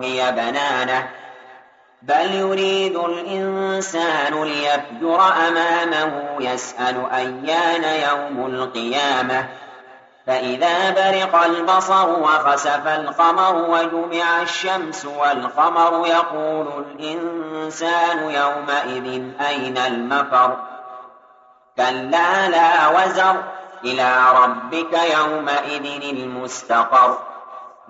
ألقي بنانه بل يريد الإنسان ليفجر أمامه يسأل أيان يوم القيامة فإذا برق البصر وخسف القمر وجمع الشمس والقمر يقول الإنسان يومئذ أين المفر كلا لا وزر إلى ربك يومئذ المستقر